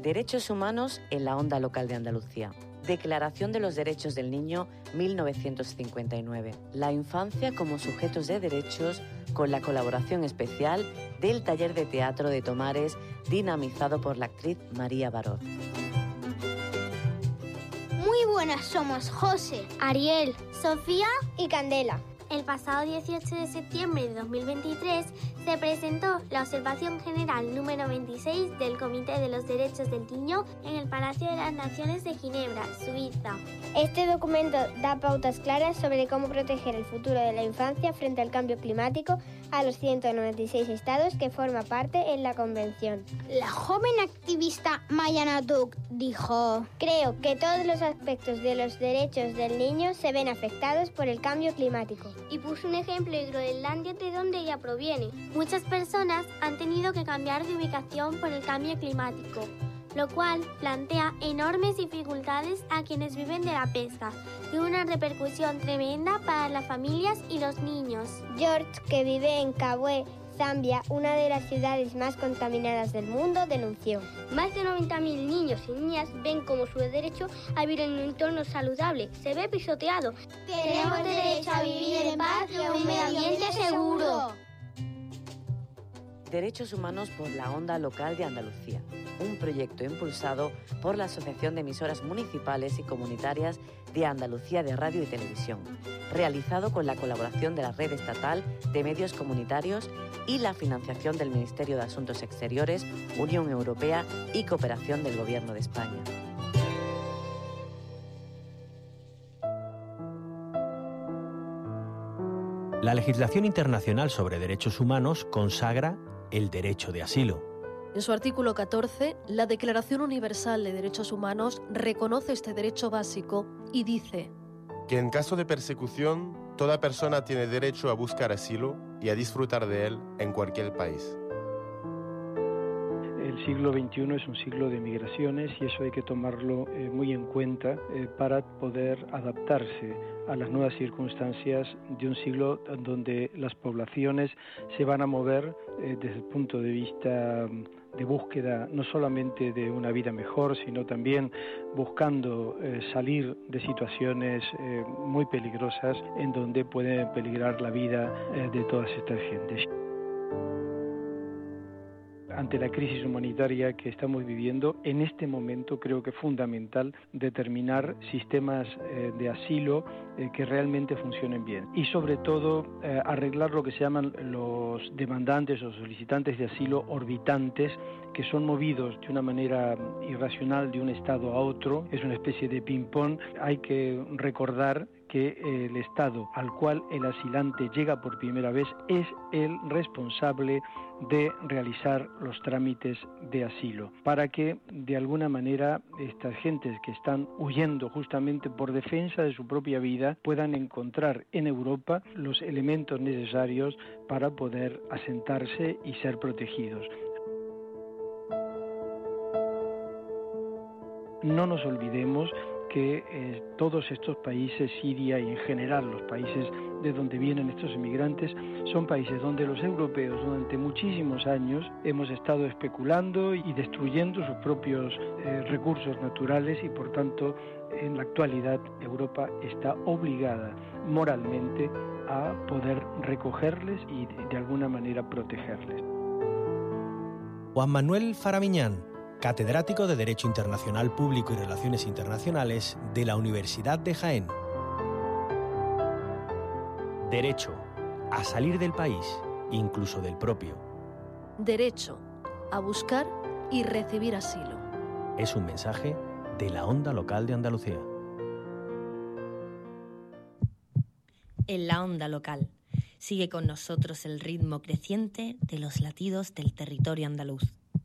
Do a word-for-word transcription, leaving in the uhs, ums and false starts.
Derechos humanos en la onda local de Andalucía. Declaración de los Derechos del Niño, mil novecientos cincuenta y nueve. La infancia como sujetos de derechos, con la colaboración especial del taller de teatro de Tomares, dinamizado por la actriz María Baroz. Muy buenas somos José, Ariel, Sofía y Candela. El pasado dieciocho de septiembre de dos mil veintitrés se presentó la Observación General número veintiséis del Comité de los Derechos del Niño en el Palacio de las Naciones de Ginebra, Suiza. Este documento da pautas claras sobre cómo proteger el futuro de la infancia frente al cambio climático a los ciento noventa y seis estados que forma parte en la Convención. La joven activista Maya Natuk dijo: creo que todos los aspectos de los derechos del niño se ven afectados por el cambio climático. Y puso un ejemplo de Groenlandia, de donde ella proviene. Muchas personas han tenido que cambiar de ubicación por el cambio climático, lo cual plantea enormes dificultades a quienes viven de la pesca y una repercusión tremenda para las familias y los niños. George, que vive en Kabwe, Zambia, una de las ciudades más contaminadas del mundo, denunció: más de noventa mil niños y niñas ven como su derecho a vivir en un entorno saludable se ve pisoteado. Tenemos derecho a vivir en paz y a un medio ambiente seguro. Derechos humanos por la onda local de Andalucía, un proyecto impulsado por la Asociación de Emisoras Municipales y Comunitarias de Andalucía de Radio y Televisión, realizado con la colaboración de la Red Estatal de Medios Comunitarios y la financiación del Ministerio de Asuntos Exteriores, Unión Europea y Cooperación del Gobierno de España. La legislación internacional sobre derechos humanos consagra el derecho de asilo. En su artículo catorce, la Declaración Universal de Derechos Humanos reconoce este derecho básico y dice que en caso de persecución, toda persona tiene derecho a buscar asilo y a disfrutar de él en cualquier país. El siglo veintiuno es un siglo de migraciones y eso hay que tomarlo eh, muy en cuenta eh, para poder adaptarse a las nuevas circunstancias de un siglo donde las poblaciones se van a mover eh, desde el punto de vista de búsqueda no solamente de una vida mejor, sino también buscando eh, salir de situaciones eh, muy peligrosas en donde puede peligrar la vida eh, de todas estas gentes. Ante la crisis humanitaria que estamos viviendo, en este momento creo que es fundamental determinar sistemas eh, de asilo eh, que realmente funcionen bien y sobre todo eh, arreglar lo que se llaman los demandantes o solicitantes de asilo orbitantes, que son movidos de una manera irracional de un estado a otro. Es una especie de ping-pong. Hay que recordar que el estado al cual el asilante llega por primera vez es el responsable de realizar los trámites de asilo, para que de alguna manera estas gentes que están huyendo justamente por defensa de su propia vida puedan encontrar en Europa los elementos necesarios para poder asentarse y ser protegidos. No nos olvidemos que eh, todos estos países, Siria y en general los países de donde vienen estos inmigrantes, son países donde los europeos durante muchísimos años hemos estado especulando y destruyendo sus propios eh, recursos naturales y por tanto en la actualidad Europa está obligada moralmente a poder recogerles y de, de alguna manera protegerles. Juan Manuel Faramiñán, catedrático de Derecho Internacional Público y Relaciones Internacionales de la Universidad de Jaén. Derecho a salir del país, incluso del propio. Derecho a buscar y recibir asilo. Es un mensaje de la onda local de Andalucía. En la onda local sigue con nosotros el ritmo creciente de los latidos del territorio andaluz.